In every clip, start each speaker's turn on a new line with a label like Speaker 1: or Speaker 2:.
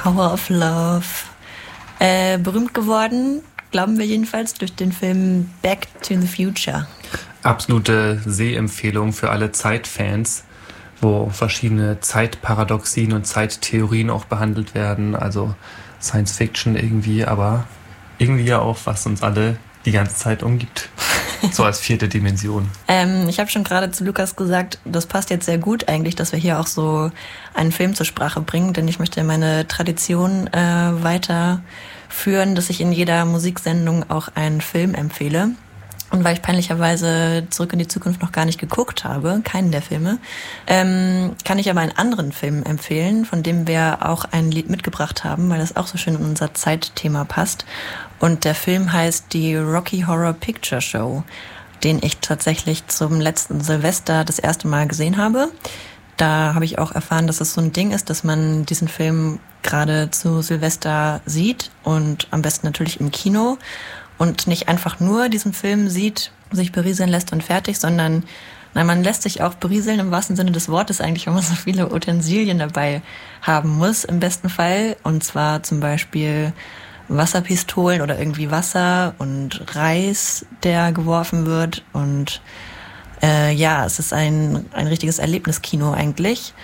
Speaker 1: Power of Love. Berühmt geworden, glauben wir jedenfalls, durch den Film Back to the Future.
Speaker 2: Absolute Sehempfehlung für alle Zeitfans, wo verschiedene Zeitparadoxien und Zeittheorien auch behandelt werden. Also Science Fiction irgendwie, aber irgendwie ja auch, was uns alle die ganze Zeit umgibt. So als 4. Dimension.
Speaker 1: Ich habe schon gerade zu Lukas gesagt, das passt jetzt sehr gut eigentlich, dass wir hier auch so einen Film zur Sprache bringen, denn ich möchte meine Tradition weiterführen, dass ich in jeder Musiksendung auch einen Film empfehle. Und weil ich peinlicherweise Zurück in die Zukunft noch gar nicht geguckt habe, keinen der Filme, kann ich aber einen anderen Film empfehlen, von dem wir auch ein Lied mitgebracht haben, weil das auch so schön in unser Zeitthema passt. Und der Film heißt die Rocky Horror Picture Show, den ich tatsächlich zum letzten Silvester das erste Mal gesehen habe. Da habe ich auch erfahren, dass es so ein Ding ist, dass man diesen Film gerade zu Silvester sieht und am besten natürlich im Kino und nicht einfach nur diesen Film sieht, sich berieseln lässt und fertig, sondern man lässt sich auch berieseln im wahrsten Sinne des Wortes eigentlich, wenn man so viele Utensilien dabei haben muss, im besten Fall. Und zwar zum Beispiel Wasserpistolen oder irgendwie Wasser und Reis, der geworfen wird. Und es ist ein richtiges Erlebniskino eigentlich.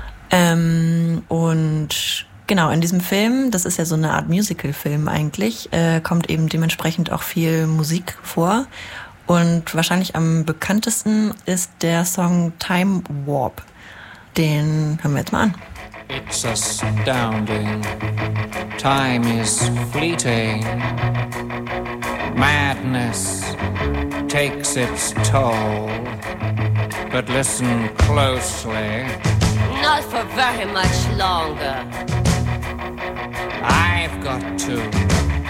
Speaker 1: Und genau, in diesem Film, das ist ja so eine Art Musical-Film eigentlich, kommt eben dementsprechend auch viel Musik vor. Und wahrscheinlich am bekanntesten ist der Song Time Warp. Den hören wir jetzt mal an.
Speaker 3: It's astounding. Time is fleeting. Madness takes its toll. But listen closely.
Speaker 4: Not for very much longer.
Speaker 3: I've got to